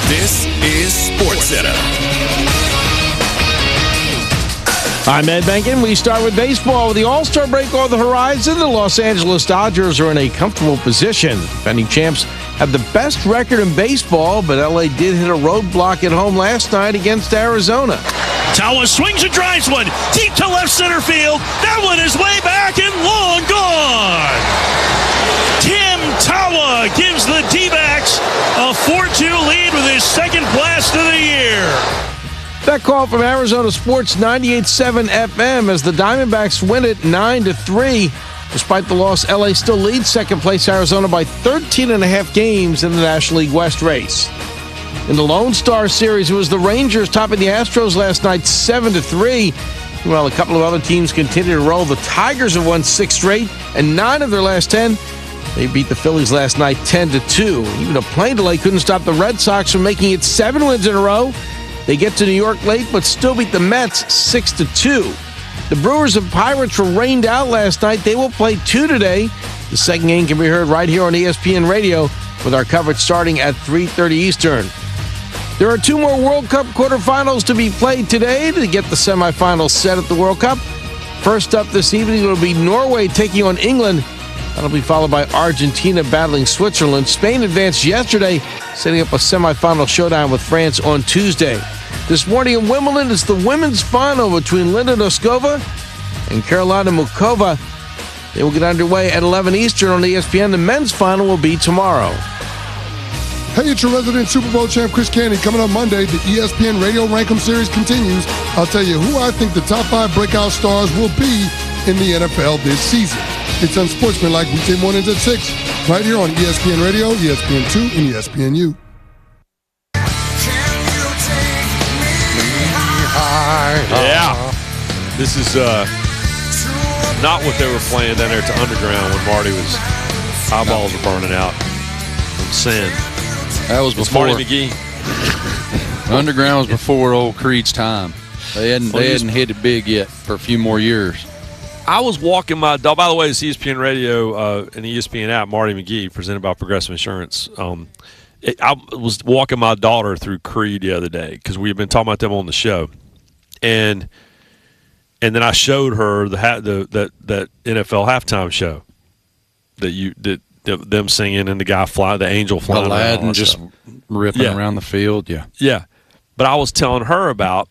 This is SportsCenter. I'm Ed Benkin. We start with baseball. With the All-Star break on the horizon, the Los Angeles Dodgers are in a comfortable position. Defending champs have the best record in baseball, but L.A. did hit a roadblock at home last night against Arizona. Tawa swings and drives one deep to left center field. That one is way back and long gone. Tim Tawa gives the D-backs a 4-2 lead with his second blast of the year. That call from Arizona Sports 98.7 FM as the Diamondbacks win it 9-3. Despite the loss, LA still leads second place Arizona by 13.5 games in the National League West race. In the Lone Star Series, it was the Rangers topping the Astros last night 7-3. While a couple of other teams continue to roll, the Tigers have won 6 straight and 9 of their last 10. They beat the Phillies last night 10-2. Even a plane delay couldn't stop the Red Sox from making it 7 wins in a row. They get to New York late, but still beat the Mets 6-2. The Brewers and Pirates were rained out last night. They will play 2 today. The second game can be heard right here on ESPN Radio with our coverage starting at 3:30 Eastern. There are 2 more World Cup quarterfinals to be played today to get the semifinals set at the World Cup. First up this evening will be Norway taking on England. That'll be followed by Argentina battling Switzerland. Spain advanced yesterday, setting up a semifinal showdown with France on Tuesday. This morning in Wimbledon is the women's final between Linda Noskova and Karolina Muchova. They will get underway at 11 Eastern on ESPN. The men's final will be tomorrow. Hey, it's your resident Super Bowl champ, Chris Candy. Coming up Monday, the ESPN Radio Rankem Series continues. I'll tell you who I think the top 5 breakout stars will be in the NFL this season. It's Unsportsmanlike weekday mornings at 6, right here on ESPN Radio, ESPN2, and ESPNU. Yeah. This is not what they were playing down there at the Underground when Marty was eyeballs were burning out from sin. That was before Marty McGee. Underground was before old Creed's time. They hadn't hit it big yet for a few more years. I was walking my dog. By the way, it's ESPN Radio and the ESPN app. Marty McGee, presented by Progressive Insurance. I was walking my daughter through Creed the other day because we had been talking about them on the show, and then I showed her that NFL halftime show that them singing and the angel flying Aladdin around, just ripping around the field. Yeah. But I was telling her about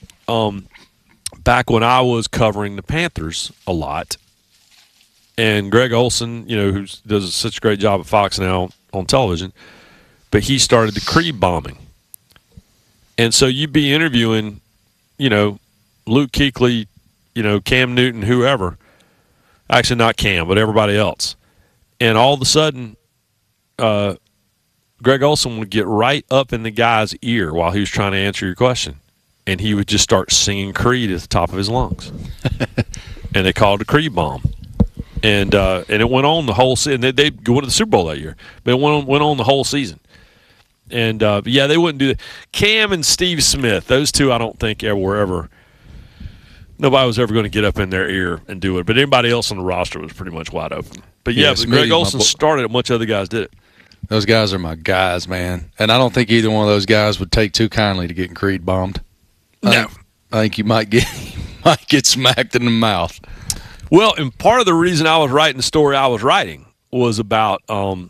back when I was covering the Panthers a lot, and Greg Olson, who does such a great job at Fox now on television, but he started the Creed bombing. And so you'd be interviewing, Luke Kuechly, Cam Newton, whoever. Actually, not Cam, but everybody else. And all of a sudden, Greg Olson would get right up in the guy's ear while he was trying to answer your question. And he would just start singing Creed at the top of his lungs. And they called it a Creed bomb. And it went on the whole season. They went to the Super Bowl that year. But it went on the whole season. And, they wouldn't do that. Cam and Steve Smith, those two I don't think nobody was ever going to get up in their ear and do it. But anybody else on the roster was pretty much wide open. But, Greg Olson started it. Much other guys did it. Those guys are my guys, man. And I don't think either one of those guys would take too kindly to getting Creed bombed. No. I think you might get smacked in the mouth. Well, and part of the reason I was writing the story I was writing was about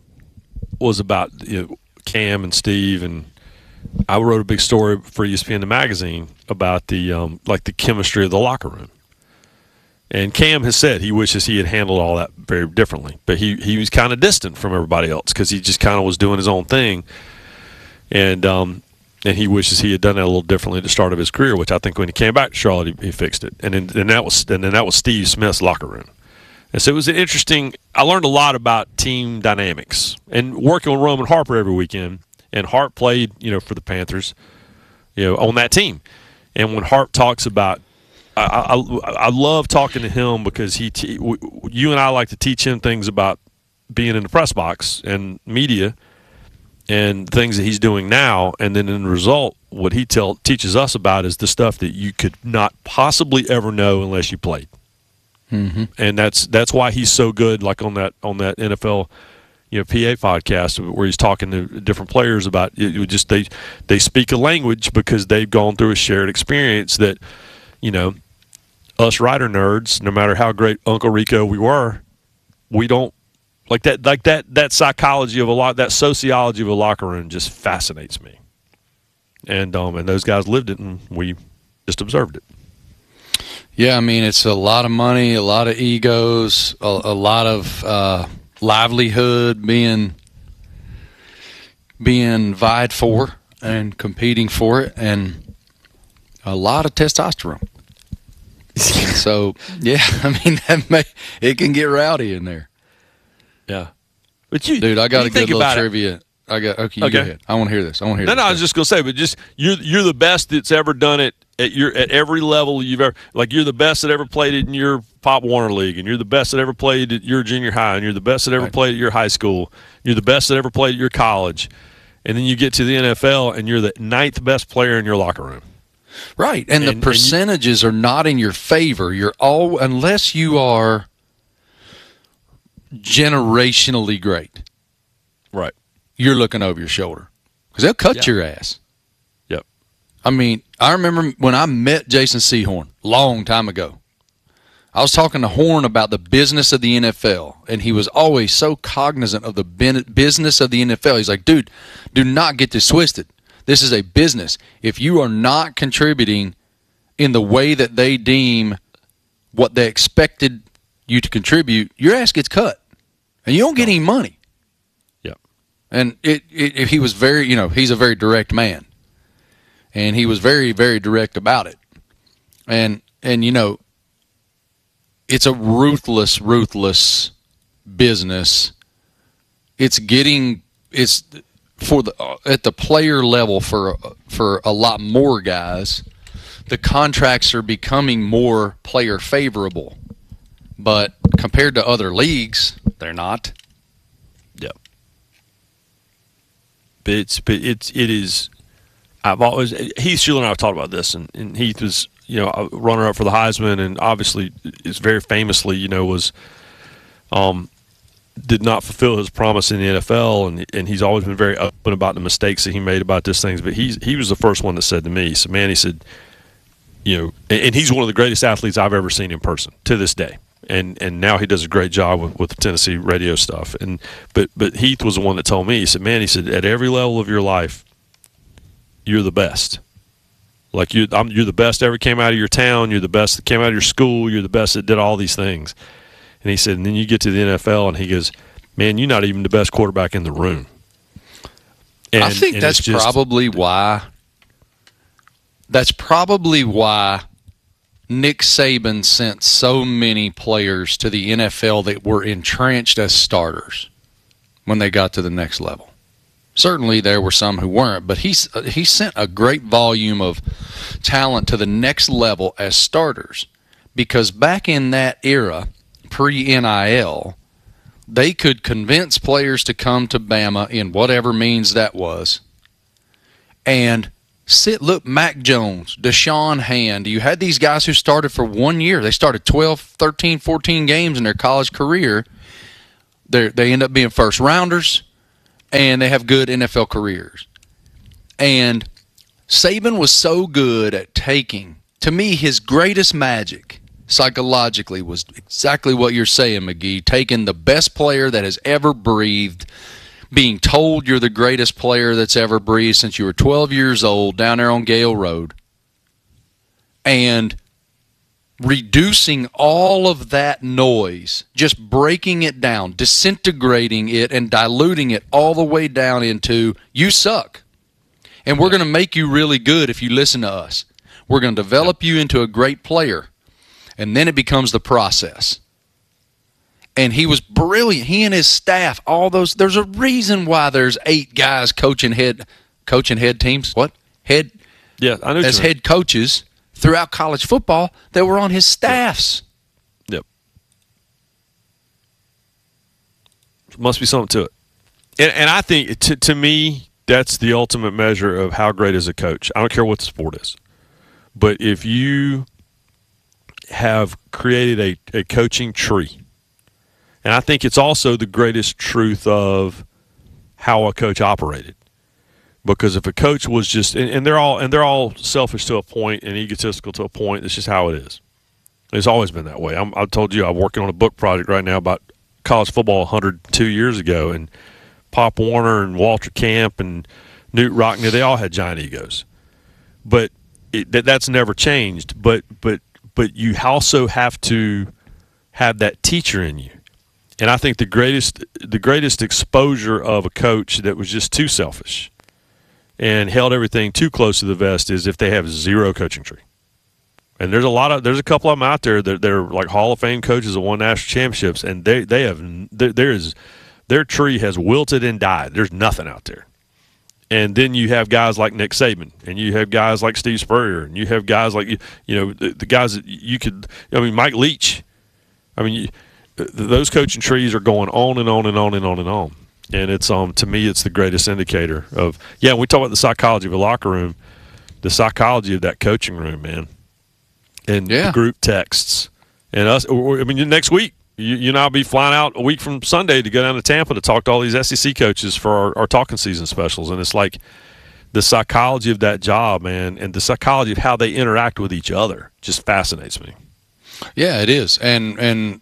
Cam and Steve, and I wrote a big story for ESPN the magazine about the chemistry of the locker room. And Cam has said he wishes he had handled all that very differently, but he was kind of distant from everybody else because he just kind of was doing his own thing, and he wishes he had done that a little differently at the start of his career, which I think when he came back to Charlotte he fixed it, and then that was Steve Smith's locker room. And so it was interesting. I learned a lot about team dynamics and working with Roman Harper every weekend. And Hart played, for the Panthers, on that team. And when Hart talks about, I love talking to him because you and I like to teach him things about being in the press box and media and things that he's doing now. And then in the result, what he teaches us about is the stuff that you could not possibly ever know unless you played. Mm-hmm. And that's why he's so good, like on that NFL PA podcast where he's talking to different players about it. Just they speak a language because they've gone through a shared experience that, us writer nerds, no matter how great Uncle Rico we don't like that. Like that psychology of that sociology of a locker room just fascinates me. And those guys lived it, and we just observed it. Yeah, I mean, it's a lot of money, a lot of egos, a lot of livelihood being vied for and competing for it, and a lot of testosterone. So, yeah, I mean, it can get rowdy in there. Yeah. But dude, I got a good little trivia. Okay, you go ahead. I want to hear this. No, I was just gonna say, but just you're the best that's ever done it at every level you've ever. Like, you're the best that ever played it in your Pop Warner League, and you're the best that ever played at your junior high, and you're the best that ever played at your high school. You're the best that ever played at your college, and then you get to the NFL, and you're the 9th best player in your locker room. Right, and the percentages are not in your favor. Unless you are generationally great. Right. You're looking over your shoulder because they'll cut your ass. Yep. I mean, I remember when I met Jason Sehorn a long time ago. I was talking to Horn about the business of the NFL, and he was always so cognizant of the business of the NFL. He's like, dude, do not get this twisted. This is a business. If you are not contributing in the way that they deem what they expected you to contribute, your ass gets cut, and you don't get any money. And he was very, he's a very direct man, and he was very, very direct about it. And it's a ruthless business. It's at the player level for a lot more guys. The contracts are becoming more player favorable, but compared to other leagues, they're not. It is. I've always Heath Schuler and I have talked about this, and Heath was a runner up for the Heisman, and obviously is very famously was did not fulfill his promise in the NFL, and he's always been very open about the mistakes that he made about these things. But he was the first one that said to me, so man, he said, and he's one of the greatest athletes I've ever seen in person to this day. And now he does a great job with the Tennessee radio stuff. But Heath was the one that told me, he said, at every level of your life, you're the best. Like you're the best that ever came out of your town. You're the best that came out of your school. You're the best that did all these things. And he said, and then you get to the NFL, and he goes, man, you're not even the best quarterback in the room. And, I think that's probably why. That's probably why Nick Saban sent so many players to the NFL that were entrenched as starters when they got to the next level. Certainly there were some who weren't, but he sent a great volume of talent to the next level as starters because back in that era, pre-NIL, they could convince players to come to Bama in whatever means that was and look, Mac Jones, Deshaun Hand. You had these guys who started for 1 year. They started 12, 13, 14 games in their college career. They end up being first rounders, and they have good NFL careers. And Saban was so good at taking, to me, his greatest magic psychologically was exactly what you're saying, McGee, taking the best player that has ever breathed, being told you're the greatest player that's ever breathed since you were 12 years old down there on Gale Road, and reducing all of that noise, just breaking it down, disintegrating it, and diluting it all the way down into, you suck. And we're going to make you really good if you listen to us. We're going to develop you into a great player. And then it becomes the process. And he was brilliant. He and his staff, all those. There's a reason why there's 8 guys coaching head teams. What? Head? Yeah, I know. As head coaches throughout college football that were on his staffs. Yep. Must be something to it. And I think, to me, that's the ultimate measure of how great is a coach. I don't care what the sport is. But if you have created a coaching tree, And I think it's also the greatest truth of how a coach operated. Because if a coach was just and they're all selfish to a point and egotistical to a point, it's just how it is. It's always been that way. I told you I'm working on a book project right now about college football 102 years ago, and Pop Warner and Walter Camp and Newt Rockne, they all had giant egos. But that's never changed. But you also have to have that teacher in you. And I think the greatest exposure of a coach that was just too selfish and held everything too close to the vest is if they have zero coaching tree. And there's a couple of them out there that they're like Hall of Fame coaches that won national championships, and their tree has wilted and died. There's nothing out there. And then you have guys like Nick Saban, and you have guys like Steve Spurrier, and you have guys like the guys that you could. I mean, Mike Leach. I mean, those coaching trees are going on and on and on and on and on. And it's to me, it's the greatest indicator of when we talk about the psychology of a locker room, the psychology of that coaching room, man. And the group texts and us. I mean, next week you and I'll be flying out a week from Sunday to go down to Tampa to talk to all these SEC coaches for our talking season specials. And it's like the psychology of that job, man, and the psychology of how they interact with each other just fascinates me. Yeah, it is, and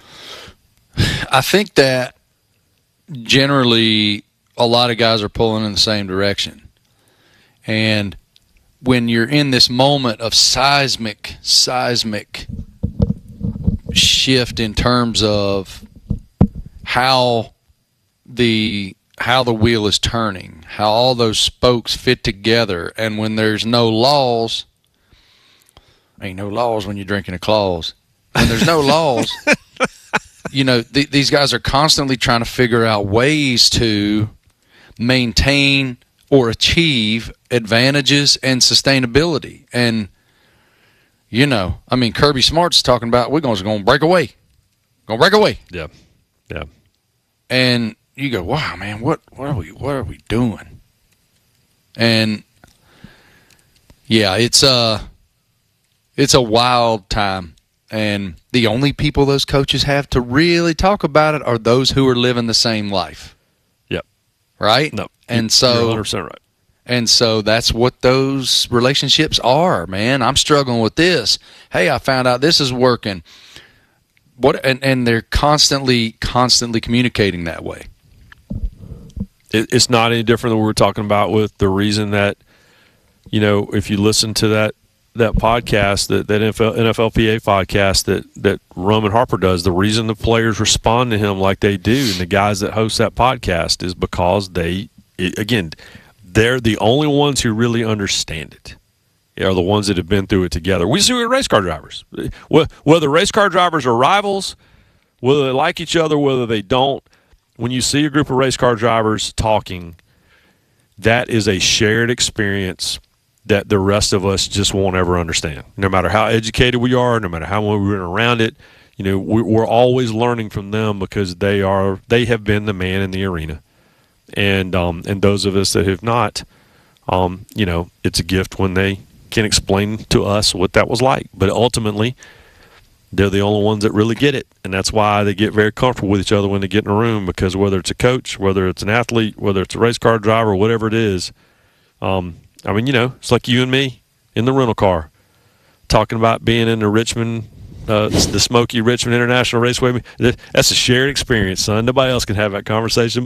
I think that generally a lot of guys are pulling in the same direction, and when you're in this moment of seismic shift in terms of how the wheel is turning, how all those spokes fit together, and when there's no laws, ain't no laws when you're drinking a claws. When there's no laws, these guys are constantly trying to figure out ways to maintain or achieve advantages and sustainability. And, Kirby Smart's talking about we're going to break away. Going to break away. Yeah. Yeah. And you go, wow, man, what are we doing? And, yeah, it's a wild time. And the only people those coaches have to really talk about it are those who are living the same life. Yep. Right? No. And so you're 100% right. And so that's what those relationships are, man. I'm struggling with this. Hey, I found out this is working. And they're constantly communicating that way. It's not any different than what we were talking about with the reason that, if you listen to that podcast, that NFLPA podcast that Roman Harper does, the reason the players respond to him like they do and the guys that host that podcast is because they're the only ones who really understand it. Are the ones that have been through it together. We see it with race car drivers. Whether race car drivers are rivals, whether they like each other, whether they don't, when you see a group of race car drivers talking, that is a shared experience that the rest of us just won't ever understand. No matter how educated we are, no matter how long we've been around it, we're always learning from them because they have been the man in the arena. And those of us that have not, it's a gift when they can explain to us what that was like. But ultimately, they're the only ones that really get it. And that's why they get very comfortable with each other when they get in a room, because whether it's a coach, whether it's an athlete, whether it's a race car driver, whatever it is, it's like you and me in the rental car talking about being in the Richmond, the Smoky Richmond International Raceway. That's a shared experience, son. Nobody else can have that conversation.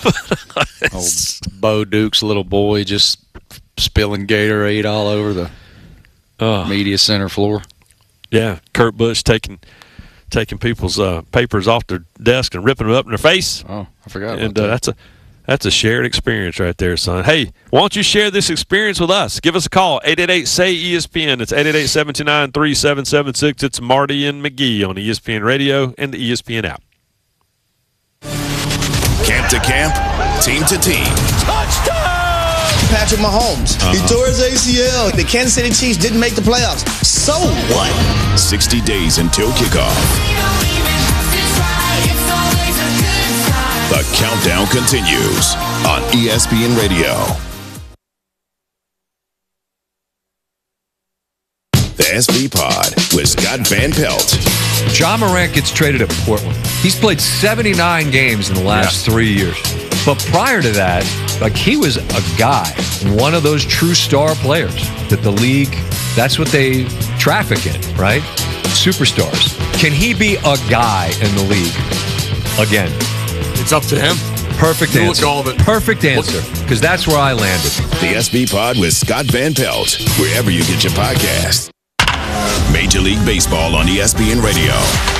Bo Duke's little boy just spilling Gatorade all over the media center floor. Yeah, Kurt Busch taking people's papers off their desk and ripping them up in their face. Oh, I forgot about that. That's a shared experience right there, son. Hey, why don't you share this experience with us? Give us a call, 888-SAY-ESPN. It's 888-729-3776. It's Marty and McGee on ESPN Radio and the ESPN app. Camp to camp, team to team. Touchdown! Patrick Mahomes. He tore his ACL. The Kansas City Chiefs didn't make the playoffs. So what? 60 days until kickoff. The countdown continues on ESPN Radio. The SV Pod with Scott Van Pelt. Ja Morant gets traded to Portland. He's played 79 games in the last 3 years. But prior to that, he was a guy, one of those true star players that the league, that's what they traffic in, right? Superstars. Can he be a guy in the league again? It's up to him. Perfect answer. Perfect answer, because that's where I landed. The SV Pod with Scott Van Pelt, wherever you get your podcast. Major League Baseball on ESPN Radio.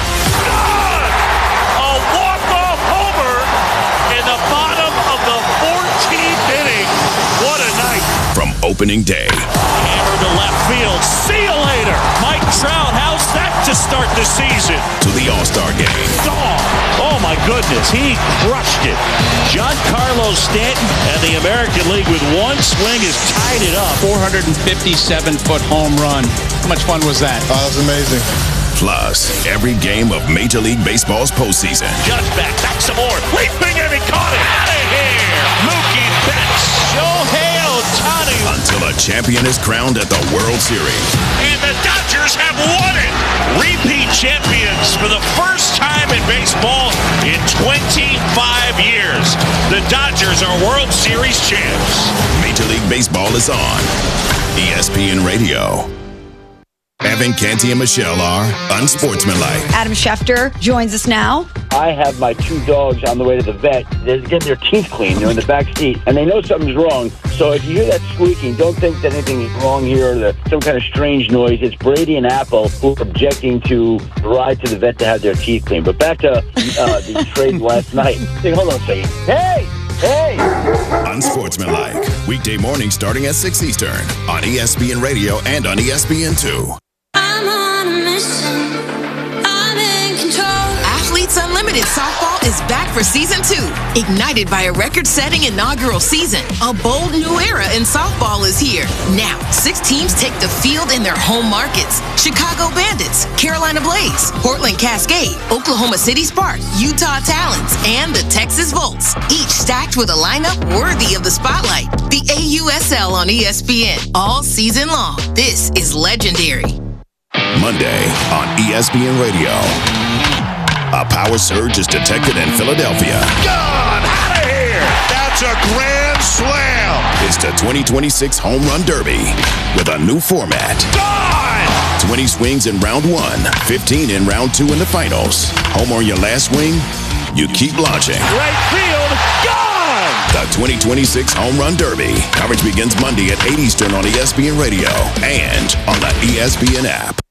A walk-off homer in the bottom of the 14th inning. What a night. From opening day. Hammer to left field. See you later. Mike Trout, how's that to start the season? To the All-Star Game. Oh my goodness, he crushed it. Giancarlo Stanton and the American League with one swing has tied it up. 457-foot home run. How much fun was that? Oh, that was amazing. Plus, every game of Major League Baseball's postseason. Judge back some more. Leaping and he caught it. Out of here. Mookie Betts. Shohei Ohtani. Until a champion is crowned at the World Series. And the Dodgers have won it. Repeat champions for the first time in baseball in 25 years. The Dodgers are World Series champs. Major League Baseball is on ESPN Radio. Evan Canty and Michelle are unsportsmanlike. Adam Schefter joins us now. I have my two dogs on the way to the vet. They're getting their teeth cleaned. They're in the back seat, and they know something's wrong. So if you hear that squeaking, don't think that anything is wrong here or some kind of strange noise. It's Brady and Apple who are objecting to ride to the vet to have their teeth cleaned. But back to the trade last night. Hold on a second. Hey! Unsportsmanlike. Weekday mornings starting at 6 Eastern on ESPN Radio and on ESPN2. I'm on a mission. I'm in control. Athletes Unlimited Softball is back for Season 2. Ignited by a record-setting inaugural season, a bold new era in softball is here. Now, 6 teams take the field in their home markets. Chicago Bandits, Carolina Blaze, Portland Cascade, Oklahoma City Spark, Utah Talons, and the Texas Volts. Each stacked with a lineup worthy of the spotlight. The AUSL on ESPN all season long. This is legendary. Monday on ESPN Radio. A power surge is detected in Philadelphia. Gone! Out of here! That's a grand slam! It's the 2026 Home Run Derby with a new format. Gone! 20 swings in round 1, 15 in round 2 in the finals. Home on your last swing, you keep launching. Right field, gone! The 2026 Home Run Derby. Coverage begins Monday at 8 Eastern on ESPN Radio and on the ESPN app.